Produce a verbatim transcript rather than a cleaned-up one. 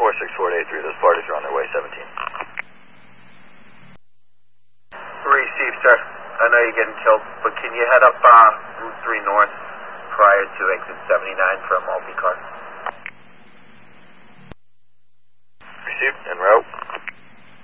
four six four eight three. Those parties are on their way, seventeen. Receive, sir. I know you're getting killed, but can you head up uh, Route three North prior to exit seventy-nine for a multi-car?